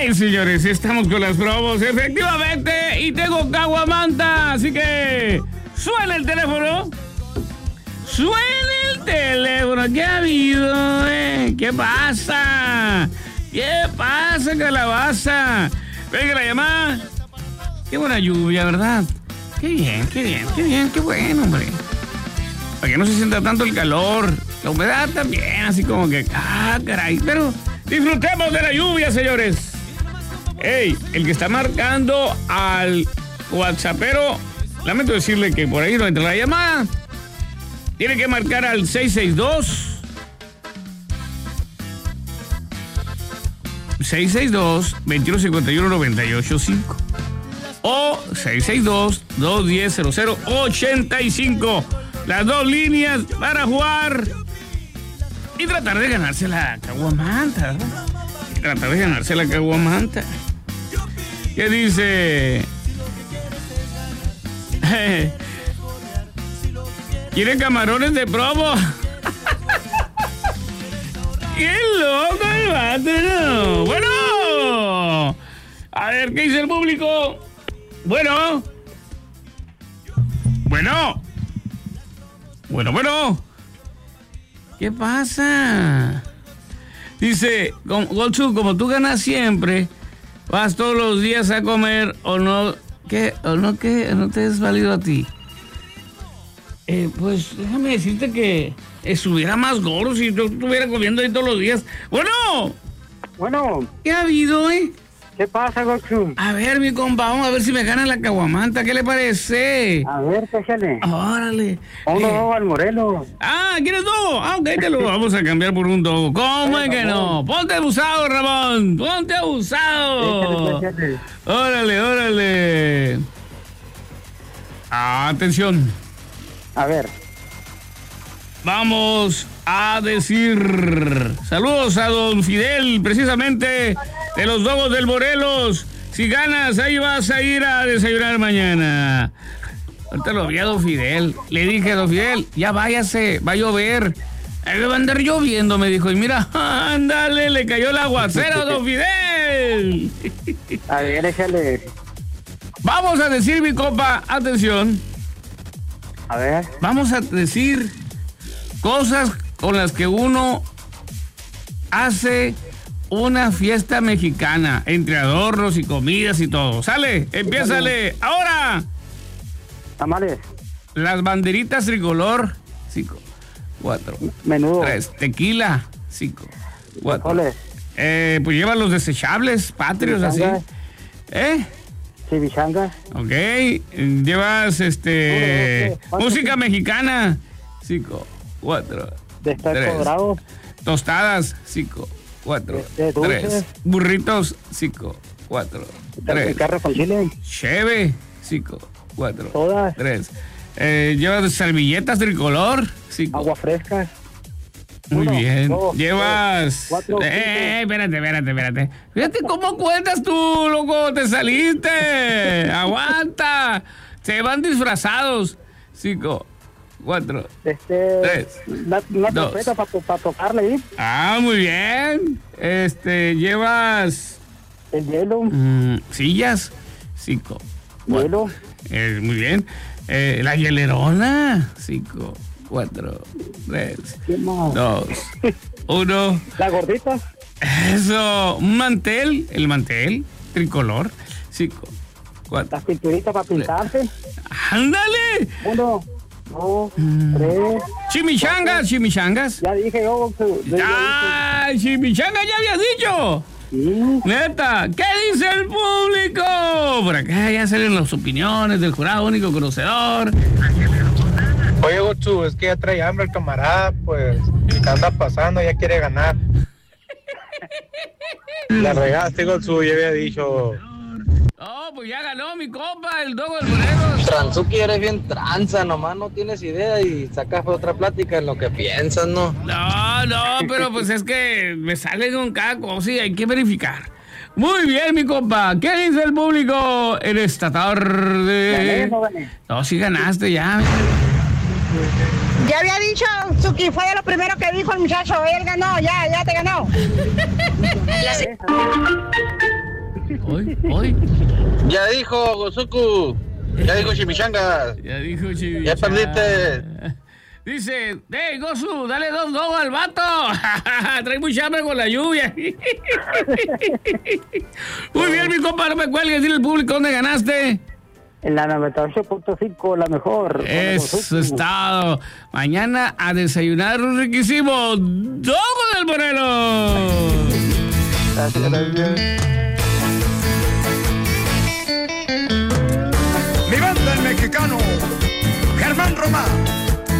Hey, señores, estamos con las promos, efectivamente, y tengo caguamanta, así que suena el teléfono. ¿Qué ha habido, ¿Qué pasa? ¿Qué pasa, calabaza? Venga la llamada. Qué buena lluvia, ¿verdad? Qué bien, qué bueno, hombre. Para que no se sienta tanto el calor, la humedad también, así como que, caray. Pero disfrutemos de la lluvia, señores. Hey, el que está marcando al WhatsAppero, lamento decirle que por ahí no entra la llamada. Tiene que marcar al 662-2151-985 o 662-210-0085. Las dos líneas para jugar y tratar de ganarse la caguamanta. ¿Qué dice? ¿Quiere camarones de promo? ¡Qué loco el vato! Bueno, a ver, ¿qué dice el público? Bueno. ¿Qué pasa? Dice, Golchu, como tú ganas siempre, vas todos los días a comer o no, ¿qué? ¿O no qué? ¿No te es válido a ti? Pues déjame decirte que estuviera más gordo si yo estuviera comiendo ahí todos los días. Bueno. ¿Qué ha habido, ¿Qué pasa, Goku? A ver, mi compa, vamos a ver si me gana la caguamanta. ¿Qué le parece? A ver, péchale. Órale. Uno al Morelos. ¿Quieres dogo? Ok, te lo vamos a cambiar por un dogo. ¿Cómo es que no? Ponte abusado, Ramón. Ponte abusado. Péchale. Órale. Atención. A ver. Vamos a decir saludos a don Fidel, precisamente de los Dogos del Morelos. Si ganas, ahí vas a ir a desayunar mañana. Ahorita lo vi a don Fidel. Le dije a don Fidel, ya váyase, va a llover. Va a andar lloviendo, me dijo. Y mira, ándale, le cayó el aguacero a don Fidel. A ver, échale. Vamos a decir, mi compa, atención. A ver. Vamos a decir cosas con las que uno hace una fiesta mexicana, entre adornos y comidas y todo. ¿Sale? Empiézale. Ahora. Tamales. Las banderitas tricolor. 5, 4. Menudo. 3. Tequila. 5, 4. Ole. Pues lleva los desechables patrios así. Chivichangas. Ok. Llevas música mexicana. 5, 4. De estar cobrado. Tostadas. 5, 4, 3. Burritos. 5, 4, 3. Carro con chile. Cheve. 5, 4, todas. 3. Llevas servilletas tricolor. 5. Agua fresca. Muy bien. 2, Llevas. 4. Espérate. Fíjate cómo cuentas tú, loco. Te saliste. Aguanta. Se van disfrazados. 5, 4. 3. Una trompeta para tocarle ahí. Muy bien. Llevas. El hielo. Sillas. 5. Hielo. Muy bien. La hielerona. 5, 4, 3, 2, 1. La gordita. Eso. Un mantel. El mantel tricolor. 5, 4. Las pinturitas para pintarse. ¡Ándale! 1, 2, 3. Chimichangas. Ya dije yo. Chimichangas ya habías dicho. Sí. Neta, ¿qué dice el público? Por acá ya salen las opiniones del jurado único conocedor. Oye, Gochu, es que ya trae hambre el camarada, pues, ¿qué anda pasando? Ya quiere ganar. La regaste, Gochu, ya había dicho. Pues ya ganó mi compa, el Dogo del Morelos. Transuki, eres bien tranza, nomás no tienes idea y sacas otra plática en lo que piensas, ¿no? No, pero pues es que me sale con cada cosa y hay que verificar. Muy bien, mi compa. ¿Qué dice el público en esta tarde? No, sí ganaste ya. Ya había dicho, Suki, fue de lo primero que dijo el muchacho. Él ganó, ya te ganó. Hoy. Ya dijo Gozoku. Ya dijo Chimichangas. Ya dijo Chimichangas. Ya perdiste. Dice, Gozu, dale 2 al vato. Trae mucha hambre con la lluvia. Muy bien, mi compa, no me cuelgues. Dile al público dónde ganaste. En la 98.5, la mejor. Eso es todo. Mañana a desayunar un riquísimo Dogo del Morelos. Gracias. Mi banda, el mexicano Germán Román.